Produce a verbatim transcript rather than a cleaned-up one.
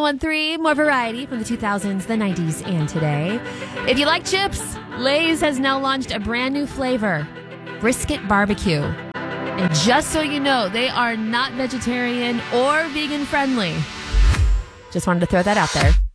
one three, more variety from the two thousands, the nineties, and today. If you like chips, Lay's has now launched a brand new flavor, brisket barbecue. And just so you know, they are not vegetarian or vegan friendly. Just wanted to throw that out there.